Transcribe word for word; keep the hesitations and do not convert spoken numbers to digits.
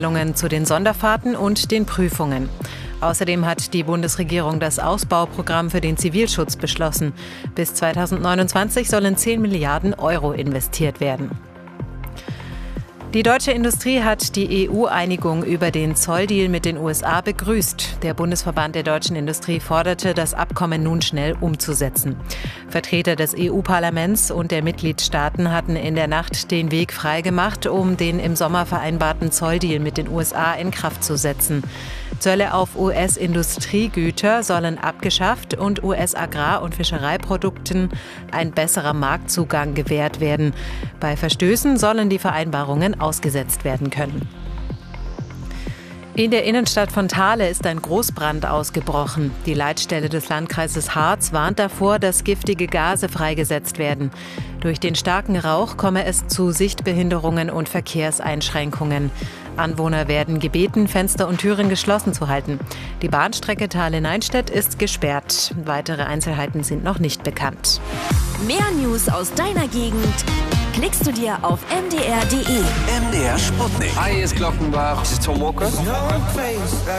Zu den Sonderfahrten und den Prüfungen. Außerdem hat die Bundesregierung das Ausbauprogramm für den Zivilschutz beschlossen. Bis zweitausendneunundzwanzig sollen zehn Milliarden Euro investiert werden. Die deutsche Industrie hat die E U-Einigung über den Zolldeal mit den U S A begrüßt. Der Bundesverband der deutschen Industrie forderte, das Abkommen nun schnell umzusetzen. Vertreter des E U-Parlaments und der Mitgliedstaaten hatten in der Nacht den Weg freigemacht, um den im Sommer vereinbarten Zolldeal mit den U S A in Kraft zu setzen. Zölle auf U S-Industriegüter sollen abgeschafft und U S-Agrar- und Fischereiprodukten ein besserer Marktzugang gewährt werden. Bei Verstößen sollen die Vereinbarungen ausgesetzt werden können. In der Innenstadt von Thale ist ein Großbrand ausgebrochen. Die Leitstelle des Landkreises Harz warnt davor, dass giftige Gase freigesetzt werden. Durch den starken Rauch komme es zu Sichtbehinderungen und Verkehrseinschränkungen. Anwohner werden gebeten, Fenster und Türen geschlossen zu halten. Die Bahnstrecke Thale-Neinstedt ist gesperrt. Weitere Einzelheiten sind noch nicht bekannt. Mehr News aus deiner Gegend klickst du dir auf m d r punkt d e. M D R Sputnik. Hi, hier ist Glockenbach. Das ist Tom Walker.